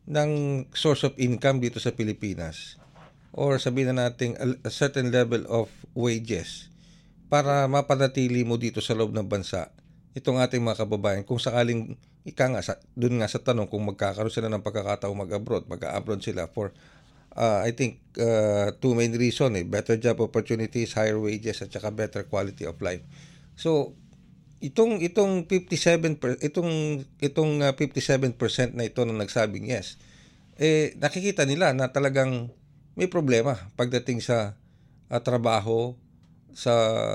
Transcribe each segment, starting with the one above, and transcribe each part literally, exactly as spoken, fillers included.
ng source of income dito sa Pilipinas, or sabihin na natin a, a certain level of wages para mapanatili mo dito sa loob ng bansa itong ating mga kababayan kung sakaling ika nga sa, dun nga sa tanong kung magkakaroon sila ng pagkakataong mag-abroad, mag-abroad sila for uh, I think uh, two main reason eh, better job opportunities, higher wages at saka better quality of life. So itong itong fifty-seven per, itong itong uh, fifty-seven percent na ito na nagsabing yes, eh nakikita nila na talagang may problema pagdating sa uh, trabaho, sa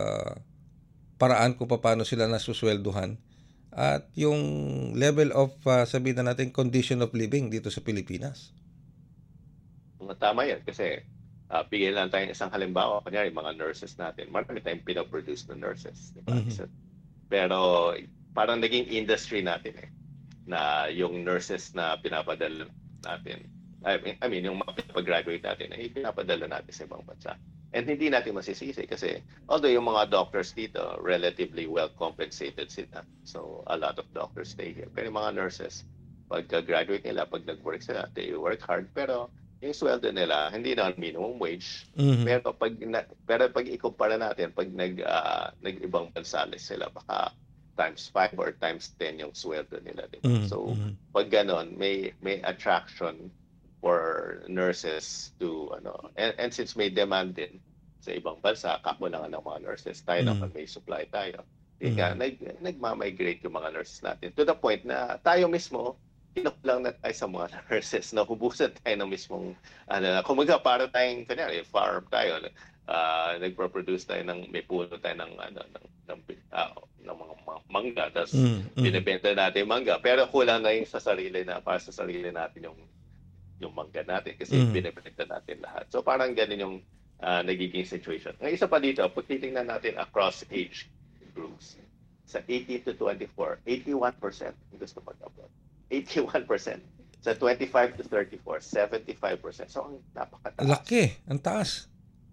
paraan kung paano sila nasuswelduhan at yung level of uh, sabihin na natin condition of living dito sa Pilipinas. Tama yan kasi uh, bigyan lang tayo ng isang halimbawa. Kanyari, mga nurses natin. Marami tayong pinoproduce na nurses. Diba? Mm-hmm. Pero parang naging industry natin eh, na yung nurses na pinapadala natin, I mean, I mean yung mga pinapagraduate natin ay pinapadala natin sa ibang bansa. And hindi natin masisisi kasi although yung mga doctors dito relatively well compensated sila. So a lot of doctors stay here. Pero yung mga nurses, pagka-graduate nila, pag nag-work sila, they work hard. Pero yung sweldo nila, hindi na minimum wage. Mm-hmm. Pero pag na, pero pag ikumpara natin, pag nag, uh, nag-ibang bansa sila, baka times five or times ten yung sweldo nila. Diba? Mm-hmm. So pag ganon, may, may attraction for nurses to ano and, and since may demand din sa ibang bansa, kakulangan ng mga nurses tayo mm. naman may supply tayo. Ika, mm. nag, nagmamigrate yung mga nurses natin to the point na tayo mismo kinukulang na tayo sa mga nurses na hubusan tayo ng mismong ano, kumaga para tayong kanyari farm tayo uh, nagpo-produce tayo ng may puno tayo ng ano ng ng, uh, ng mga mangga tapos mm. mm. binebenta natin yung mangga pero kulang na yung sa sarili na para sa sarili natin yung yung mangga natin kasi mm. binibenta natin lahat. So parang ganun yung uh, nagiging situation. Ang isa pa dito, pag titingnan natin across age groups, sa eighteen to twenty-four, eighty-one percent gusto mag-abroad. eighty-one percent. Sa twenty-five to thirty-four, seventy-five percent. So ang napakataas. Laki, ang taas.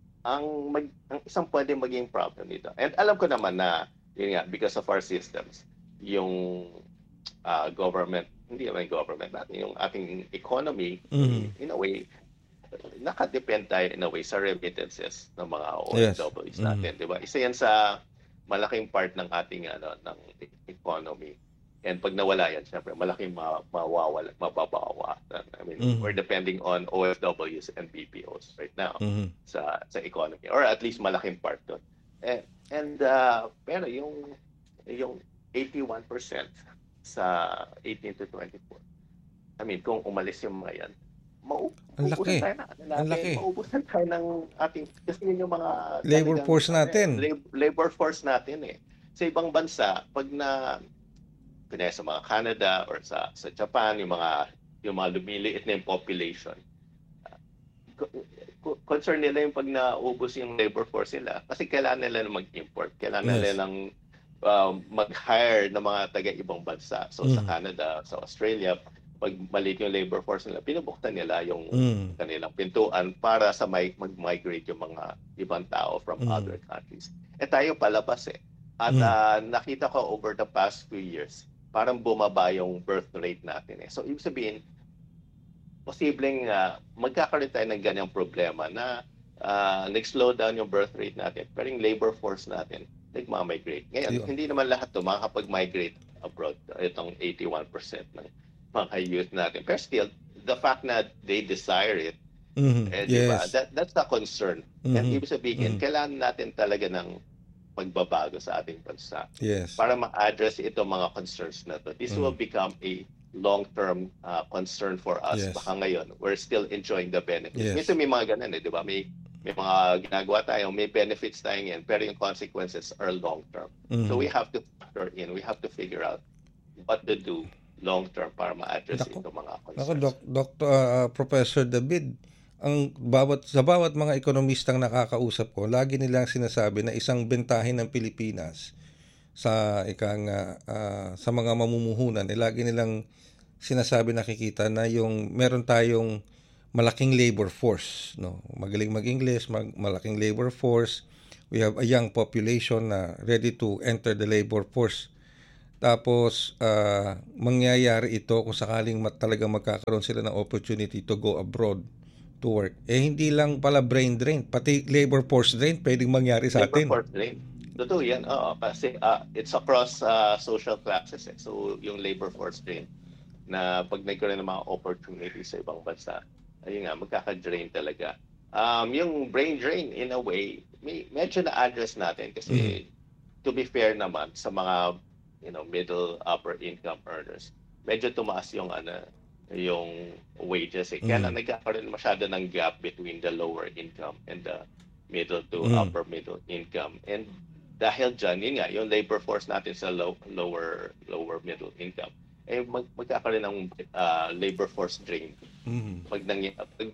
Ang, mag, ang isang pwede maging problem dito. And alam ko naman na, yun nga, because of our systems, yung uh, government hindi naman government natin, yung ating economy, mm. in a way, nakadepend tayo in a way sa remittances ng mga O F Ws yes. natin, mm. di ba? Isa yan sa malaking part ng ating ano ng economy. And pag nawala yan, syempre, malaking ma- mawawala, mababawa. I mean, mm. we're depending on O F Ws and B P Os right now mm. sa sa economy, or at least malaking part doon. And, and uh, pero yung yung eighty-one percent sa eighteen to twenty-four. I mean, kung umalis yung mga yan, mauubusan tayo na. Ang laki. Mauubusan tayo ng ating, kasi yun yung mga labor talagang, force natin. Eh, labor force natin eh. Sa ibang bansa, pag na, kanya sa mga Canada or sa sa Japan, yung mga yung mga lumiliit na yung population, uh, concern nila yung pag naubos yung labor force nila kasi kailangan nila na mag-import. Kailangan yes. nila ng Uh, mag-hire ng mga taga-ibang bansa. So, mm. sa Canada, sa Australia, pag maliit yung labor force nila, pinubuktan nila yung mm. kanilang pintuan para sa may, mag-migrate yung mga ibang tao from mm. other countries. Eh tayo palabas eh. At mm. uh, nakita ko over the past few years, parang bumaba yung birth rate natin eh. So, ibig sabihin, posibleng uh, magkakaroon tayo ng ganyang problema na uh, nag-slow down yung birth rate natin, pero yung labor force natin, nagmamigrate. Ngayon, yeah. hindi naman lahat to makakapag-migrate abroad. Itong eighty-one percent ng mga youth natin. Pero still, the fact na they desire it, mm-hmm. eh, yes. diba? That, that's a concern. Mm-hmm. And ibig sabihin, mm-hmm. kailangan natin talaga ng pagbabago sa ating bansa yes. para ma-address itong mga concerns na to. This mm-hmm. will become a long-term uh, concern for us. Yes. Baka ngayon, we're still enjoying the benefits. Yes. Minsan may mga ganun eh, di ba? May May mga ginagawa tayo, may benefits tayo yan, pero yung consequences are long-term. Mm-hmm. So we have to factor in, we have to figure out what to do long-term para ma-address ito mga concerns. Ako, Doc, Doctor uh, Professor David, ang bawat sa bawat mga ekonomistang nakakausap ko, lagi nilang sinasabi na isang bentahin ng Pilipinas sa ikang uh, uh, sa mga mamumuhunan, eh, lagi nilang sinasabi nakikita na yung meron tayong malaking labor force, no? Magaling mag-English, mag- malaking labor force. We have a young population na ready to enter the labor force Tapos, ah, mangyayari ito kung sakaling mat talagang magkakaroon sila ng opportunity to go abroad to work. Eh, hindi lang pala brain drain, pati labor force drain pwedeng mangyari sa Labor atin. force drain. Totoo yan, oo. Kasi ah, it's across ah, social classes. Eh. So, yung labor force drain, na pag nagkaroon ng mga opportunities sa ibang bansa, ayun nga, magkaka-drain talaga. Um, yung brain drain, in a way, may, medyo na-address natin Mhm. kasi to be fair naman sa mga you know middle upper income earners, medyo tumaas yung ano yung wages eh. Kaya na Mhm. nagkakaroon masyado ng gap between the lower income and the middle to Mhm. upper middle income. And dahil dyan, yun nga, yung labor force natin sa low, lower lower middle income, eh mag, magkakaroon ng uh, labor force drain Mhm. pag, nang, pag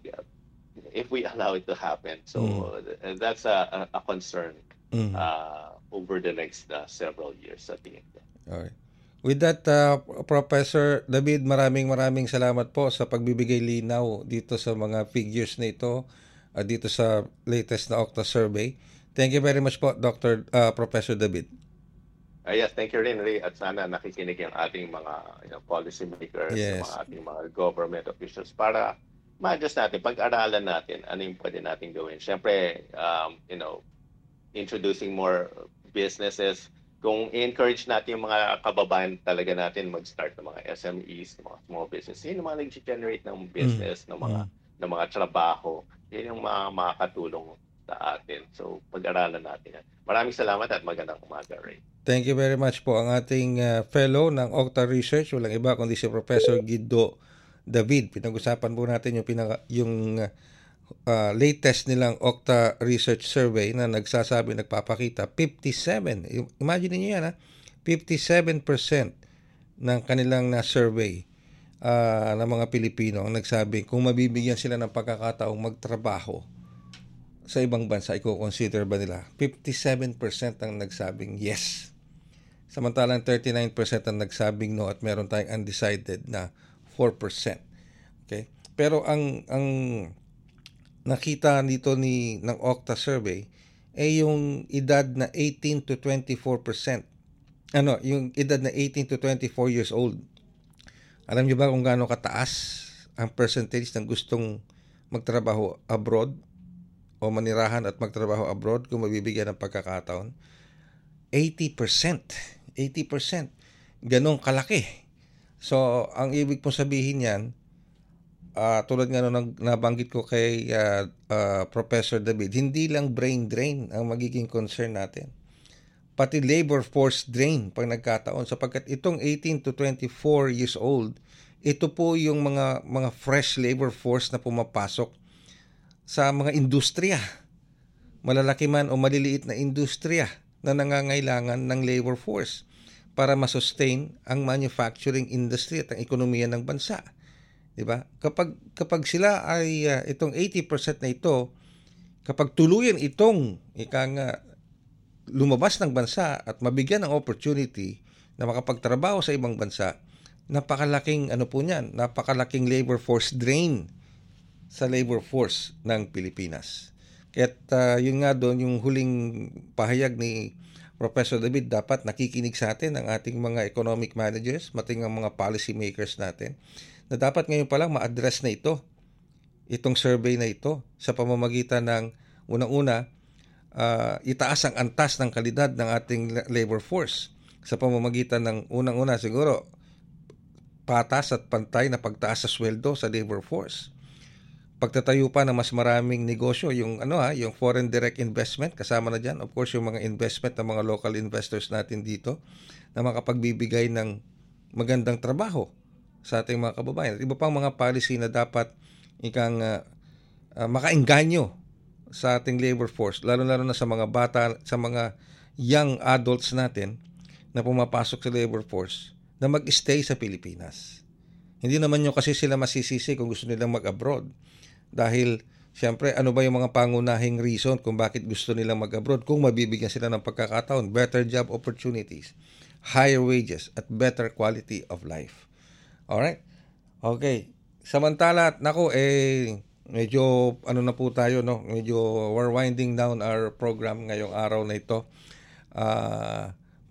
if we allow it to happen. Mhm. So uh, that's a, a, a concern Mhm. uh, over the next uh, several years sa tingin ko. Okay. With that, uh, Professor David, maraming maraming salamat po sa pagbibigay linaw dito sa mga figures na ito, uh, dito sa latest na Okta survey. Thank you very much po, Doctor uh, Professor David. Uh, yes, thank you rin, Ray. At sana nakikinig yung ating mga you know, policy makers, yung Yes. mga ating mga government officials para ma-adjust natin, pag-aralan natin ano yung pwede natin gawin. Siyempre, um, you know, introducing more businesses. Kung encourage natin yung mga kababayan talaga natin mag-start ng mga S M Es, ng mga small business, yun yung mga nag-generate ng Mm. business, ng mga Mm. ng mga trabaho, yun yung mga makakatulong sa atin. So, pag-aralan natin yan. Maraming salamat at magandang umaga, Ray. Thank you very much po. Ang ating uh, fellow ng Okta Research, walang iba kundi si Professor Guido David. Pinag-usapan po natin yung, pinaka, yung uh, latest nilang Okta Research Survey na nagsasabi, nagpapakita, fifty-seven, imagine niyo yan ha, fifty-seven percent ng kanilang na-survey uh, ng mga Pilipino ang nagsabi kung mabibigyan sila ng pagkakataong magtrabaho sa ibang bansa, i-consider ba nila? fifty-seven percent ang nagsabing yes. Samantalang thirty-nine percent ang nagsabing no at meron tayong undecided na four percent. Okay? Pero ang ang nakita dito ni ng Okta survey ay yung edad na eighteen to twenty-four percent. Ano, yung edad na eighteen to twenty-four years old. Alam niyo ba kung gaano kataas ang percentage ng gustong magtrabaho abroad o manirahan at magtrabaho abroad kung mabibigyan ng pagkakataon? eighty percent. eighty percent. Ganong kalaki. So, ang ibig pong sabihin yan, uh, tulad nga nung nabanggit ko kay uh, uh, Professor David, hindi lang brain drain ang magiging concern natin. Pati labor force drain pag nagkataon. Sapagkat itong eighteen to twenty-four years old, ito po yung mga, mga fresh labor force na pumapasok sa mga industriya. Malalaki man o maliliit na industriya na nangangailangan ng labor force para ma-sustain ang manufacturing industry at ang ekonomiya ng bansa. 'Di ba? Kapag kapag sila ay uh, itong eighty percent na ito, kapag tuluyan itong ika nga lumabas ng bansa at mabigyan ng opportunity na makapagtrabaho sa ibang bansa, napakalaking ano po niyan, napakalaking labor force drain sa labor force ng Pilipinas. Kaya't uh, yun nga doon, yung huling pahayag ni Professor David, dapat nakikinig sa atin ang ating mga economic managers, mating ang mga policy makers natin, na dapat ngayon pa lang ma-address na ito, itong survey na ito, sa pamamagitan ng unang-una, uh, itaas ang antas ng kalidad ng ating labor force, sa pamamagitan ng unang-una siguro, patas at pantay na pagtaas sa sweldo sa labor force. Pagtatayo pa ng mas maraming negosyo, yung ano ha, yung foreign direct investment, kasama na diyan, of course yung mga investment ng mga local investors natin dito na makapagbibigay ng magandang trabaho sa ating mga kababayan. Iba pang mga policy na dapat ikang uh, uh, makaengganyo sa ating labor force, lalo-lalo na sa mga bata, sa mga young adults natin na pumapasok sa labor force na mag-stay sa Pilipinas. Hindi naman yung kasi sila masisisi kung gusto nilang mag-abroad. Dahil, siyempre, ano ba yung mga pangunahing reason kung bakit gusto nilang mag-abroad? Kung mabibigyan sila ng pagkakataon, better job opportunities, higher wages, at better quality of life. Alright? Okay. Samantala, nako, eh, medyo, ano na po tayo, no? Medyo, we're winding down our program ngayong araw na ito. Ah... Uh,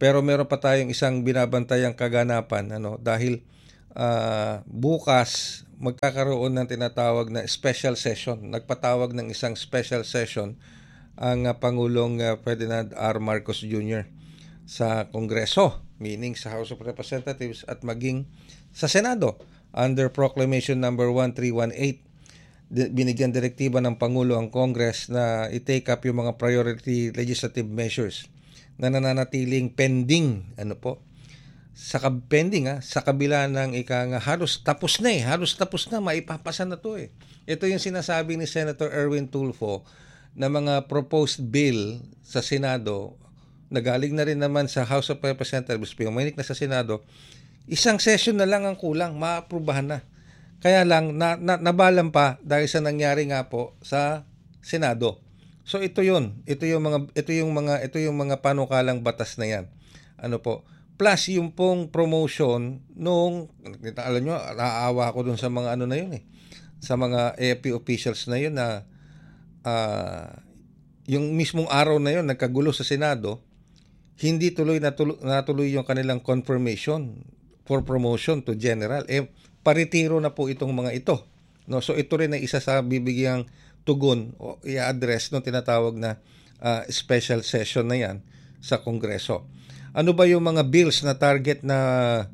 Pero meron pa tayong isang binabantayang kaganapan, ano, dahil uh, bukas magkakaroon ng tinatawag na special session. Nagpatawag ng isang special session ang uh, Pangulong uh, Ferdinand R. Marcos Junior sa Kongreso, meaning sa House of Representatives at maging sa Senado under Proclamation number one three one eight. Binigyan direktiba ng Pangulo ang Congress na i-take up yung mga priority legislative measures na nananatiling pending, ano po, sa pending ha, sa kabila ng ika nga halos tapos na eh, halos tapos na, maipapasa na to eh. Ito yung sinasabi ni Senator Erwin Tulfo na mga proposed bill sa Senado, nagaling na rin naman sa House of Representatives, puminik na sa Senado, isang session na lang ang kulang, maaprubahan na. Kaya lang, na, na, nabalan pa dahil sa nangyari nga po sa Senado. So ito 'yun. Ito yung mga ito yung mga ito yung mga panukalang batas na 'yan. Ano po? Plus yung pong promotion nung alam nyo, naaawa ako dun sa mga ano na 'yun eh. Sa mga A F P officials na 'yun na uh, yung mismong araw na 'yun nagkagulo sa Senado, hindi tuloy natuloy, natuloy yung kanilang confirmation for promotion to general. Eh paritiro na po itong mga ito. No, so ito rin ay isa sa bibigyang tugon o i-address ng tinatawag na uh, special session na yan sa Kongreso. Ano ba yung mga bills na target na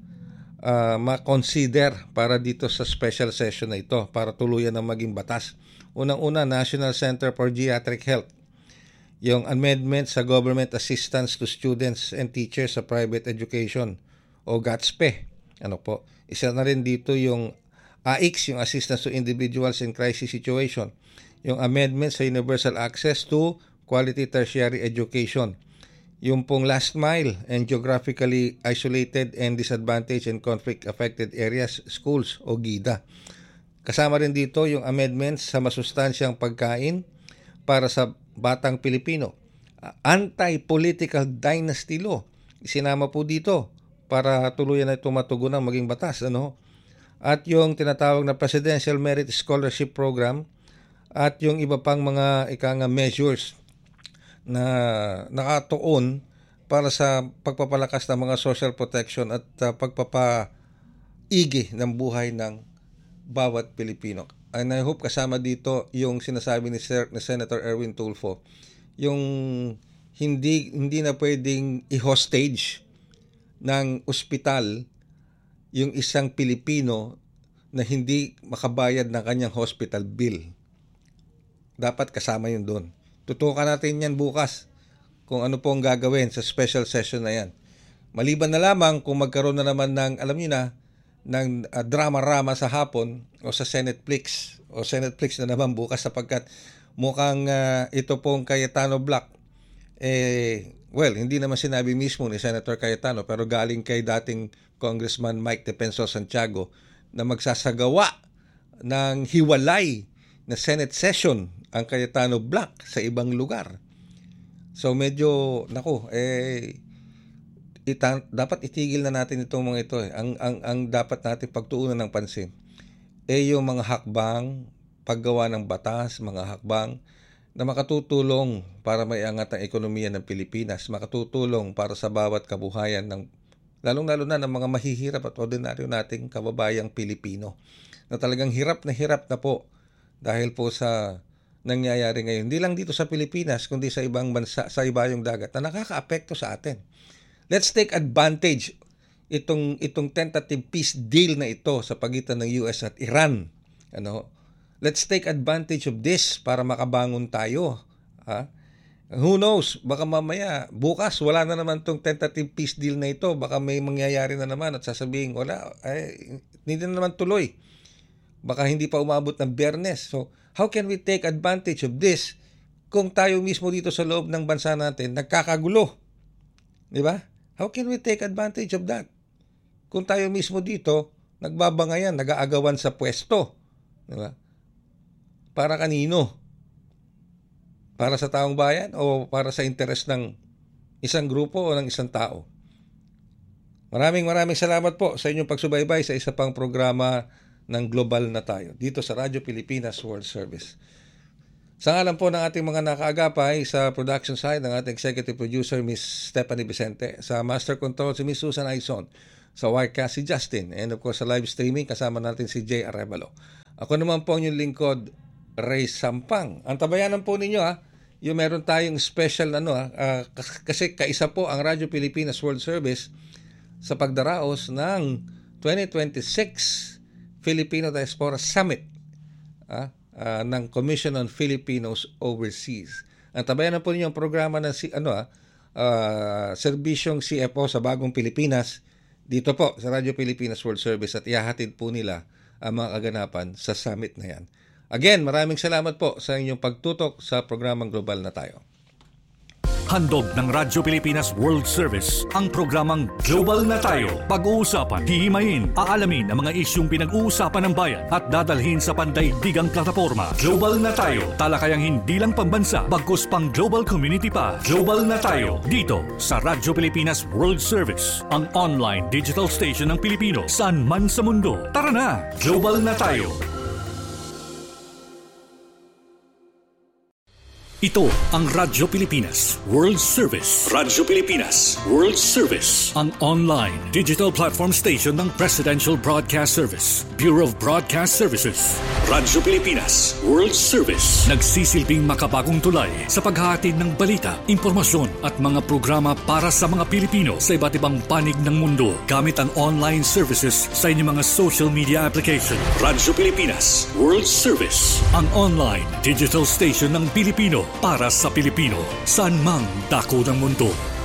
uh, ma-consider para dito sa special session na ito para tuluyan na maging batas? Unang-una, National Center for Geriatric Health. Yung amendment sa Government Assistance to Students and Teachers sa Private Education o GATSPE. Ano po? Isa na rin dito yung A I C, yung Assistance to Individuals in Crisis Situation. Yung amendment sa Universal Access to Quality Tertiary Education. Yung pong Last Mile and Geographically Isolated and Disadvantaged and Conflict-Affected Areas Schools o GIDA. Kasama rin dito yung amendments sa masustansyang pagkain para sa batang Pilipino. Anti-Political Dynasty Law. Isinama po dito para tuluyan na ito matugunan maging batas. Ano? At yung tinatawag na Presidential Merit Scholarship Program at yung iba pang mga ikanga measures na nakatuon para sa pagpapalakas ng mga social protection at uh, pagpapaigi ng buhay ng bawat Pilipino. And I hope kasama dito yung sinasabi ni, Sir, ni Senator Erwin Tulfo, yung hindi hindi na pwedeng i-hostage ng ospital yung isang Pilipino na hindi makabayad ng kanyang hospital bill. Dapat kasama yun doon. Tutukan natin yan bukas kung ano po ang gagawin sa special session na yan. Maliban na lamang kung magkaroon na naman ng, alam niyo na, ng uh, drama-rama sa hapon o sa Senateplex o Senateplex na naman bukas sapagkat mukhang uh, ito pong Cayetano Black, eh, well, hindi naman sinabi mismo ni Senator Cayetano pero galing kay dating Congressman Mike Defensor Santiago na magsasagawa ng hiwalay na Senate session ang Cayetano Black sa ibang lugar. So medyo, naku, eh, itang, dapat itigil na natin itong mga ito. Eh. Ang, ang, ang dapat natin pagtuunan ng pansin, eh yung mga hakbang, paggawa ng batas, mga hakbang na makatutulong para maiangat ang ekonomiya ng Pilipinas, makatutulong para sa bawat kabuhayan ng, lalong-lalo na ng mga mahihirap at ordinaryo nating kababayang Pilipino na talagang hirap na hirap na po dahil po sa nangyayari ngayon. Hindi lang dito sa Pilipinas, kundi sa ibang bansa, sa ibayong dagat na nakakaapekto sa atin. Let's take advantage itong itong tentative peace deal na ito sa pagitan ng U S at Iran. Ano? Let's take advantage of this para makabangon tayo. Ha? Who knows? Baka mamaya, bukas, wala na naman itong tentative peace deal na ito. Baka may mangyayari na naman at sasabihin, wala, ay, hindi na naman tuloy. Baka hindi pa umabot ng Biyernes. So, how can we take advantage of this kung tayo mismo dito sa loob ng bansa natin nagkakagulo? Di ba? How can we take advantage of that? Kung tayo mismo dito nagbabangayan, nag-aagawan sa pwesto. Di ba? Para kanino? Para sa taong bayan o para sa interes ng isang grupo o ng isang tao? Maraming maraming salamat po sa inyong pagsubaybay sa isa pang programa ng Global na Tayo dito sa Radyo Pilipinas World Service. Sa ngalan po ng ating mga nakaagapay sa production side, ng ating executive producer, Miss Stephanie Vicente, sa master control si Miss Susan Aizon, sa Wirecast si Justin, and of course sa live streaming kasama natin si Jay Arevalo. Ako naman po yung lingkod, Ray Sampang. Ang tabayanan po ninyo ha, yung meron tayong special ano ha, uh, kasi kaisa po ang Radyo Pilipinas World Service sa pagdaraos ng twenty twenty-six Filipino Diaspora Summit ah, uh, ng Commission on Filipinos Overseas. Ang tabayanan po ninyo ang programa ng si, ano, ah, uh, serbisyong C F O sa Bagong Pilipinas dito po sa Radyo Pilipinas World Service at ihahatid po nila ang mga kaganapan sa summit na yan. Again, maraming salamat po sa inyong pagtutok sa programang Global na Tayo. Handog ng Radyo Pilipinas World Service ang programang Global na Tayo. Pag-uusapan, hihimayin, aalamin ang mga isyung pinag-uusapan ng bayan at dadalhin sa pandaigdigang plataforma. Global na Tayo, talakayang hindi lang pambansa, bagkus pang global community pa. Global na Tayo, dito sa Radyo Pilipinas World Service, ang online digital station ng Pilipino saan man sa mundo. Tara na, Global na Tayo! Ito ang Radyo Pilipinas World Service. Radyo Pilipinas World Service, ang online digital platform station ng Presidential Broadcast Service, Bureau of Broadcast Services. Radyo Pilipinas World Service, nagsisilbing makabagong tulay sa paghahatid ng balita, impormasyon at mga programa para sa mga Pilipino sa iba't ibang panig ng mundo gamit ang online services sa inyong mga social media application. Radyo Pilipinas World Service, ang online digital station ng Pilipino para sa Pilipino, saan mang dako ng mundo.